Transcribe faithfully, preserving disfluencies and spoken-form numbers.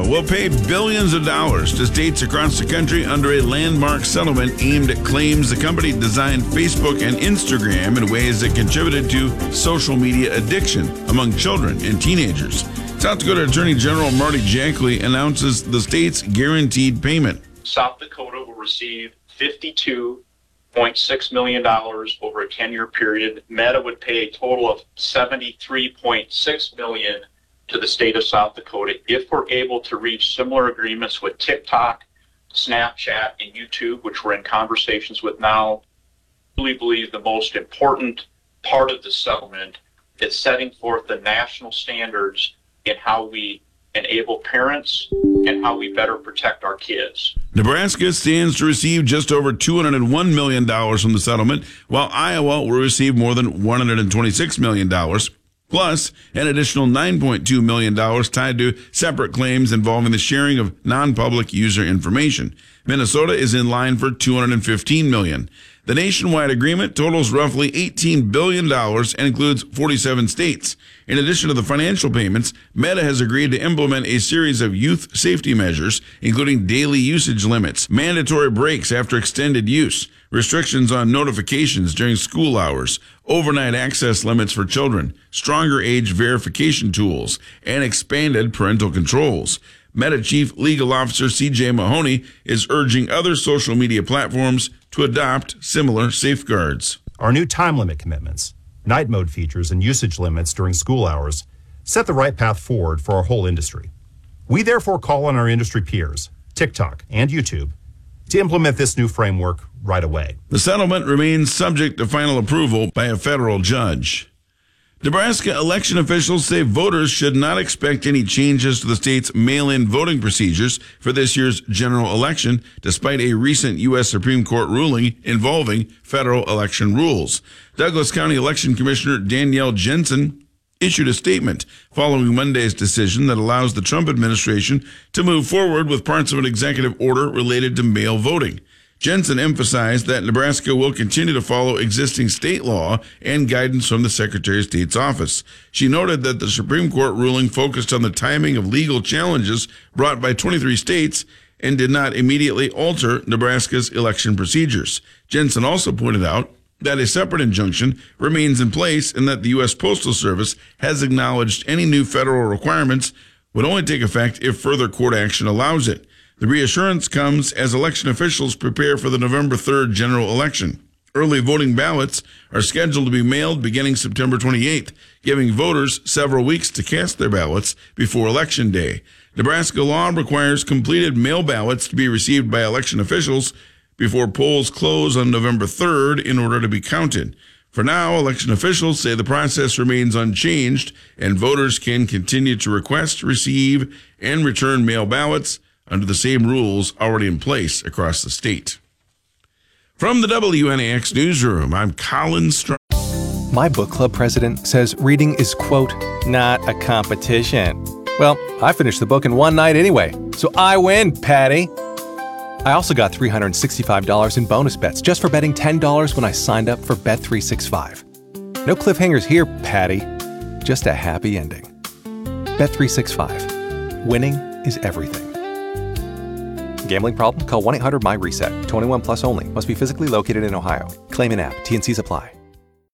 Nebraska will pay billions of dollars to states across the country under a landmark settlement aimed at claims the company designed Facebook and Instagram in ways that contributed to social media addiction among children and teenagers. South Dakota Attorney General Marty Jackley announces the state's guaranteed payment. South Dakota will receive fifty-two point six million dollars over a ten-year period. Meta would pay a total of seventy-three point six million dollars to the state of South Dakota if we're able to reach similar agreements with TikTok, Snapchat, and YouTube, which we're in conversations with now. I really believe the most important part of the settlement is setting forth the national standards in how we enable parents and how we better protect our kids. Nebraska stands to receive just over two hundred one million dollars from the settlement, while Iowa will receive more than one hundred twenty-six million dollars, plus an additional nine point two million dollars tied to separate claims involving the sharing of non-public user information. Minnesota is in line for two hundred fifteen million dollars. The nationwide agreement totals roughly eighteen billion dollars and includes forty-seven states. In addition to the financial payments, Meta has agreed to implement a series of youth safety measures, including daily usage limits, mandatory breaks after extended use, restrictions on notifications during school hours, overnight access limits for children, stronger age verification tools, and expanded parental controls. Meta Chief Legal Officer C J Mahoney is urging other social media platforms to adopt similar safeguards. Our new time limit commitments, night mode features, and usage limits during school hours set the right path forward for our whole industry. We therefore call on our industry peers, TikTok and YouTube, to implement this new framework right away. The settlement remains subject to final approval by a federal judge. Nebraska election officials say voters should not expect any changes to the state's mail-in voting procedures for this year's general election, despite a recent U S Supreme Court ruling involving federal election rules. Douglas County Election Commissioner Danielle Jensen issued a statement following Monday's decision that allows the Trump administration to move forward with parts of an executive order related to mail voting. Jensen emphasized that Nebraska will continue to follow existing state law and guidance from the Secretary of State's office. She noted that the Supreme Court ruling focused on the timing of legal challenges brought by twenty-three states and did not immediately alter Nebraska's election procedures. Jensen also pointed out that a separate injunction remains in place and that the U S Postal Service has acknowledged any new federal requirements would only take effect if further court action allows it. The reassurance comes as election officials prepare for the November third general election. Early voting ballots are scheduled to be mailed beginning September twenty-eighth, giving voters several weeks to cast their ballots before Election Day. Nebraska law requires completed mail ballots to be received by election officials before polls close on November third in order to be counted. For now, election officials say the process remains unchanged and voters can continue to request, receive, and return mail ballots under the same rules already in place across the state. From the W N A X Newsroom, I'm Colin Strong. My book club president says reading is, quote, not a competition. Well, I finished the book in one night anyway, so I win, Patty. I also got three hundred sixty-five dollars in bonus bets just for betting ten dollars when I signed up for Bet three sixty-five. No cliffhangers here, Patty. Just a happy ending. Bet three sixty-five. Winning is everything. Gambling problem? Call one eight hundred my reset. twenty-one plus only. Must be physically located in Ohio. Claim in app. T and Cs apply.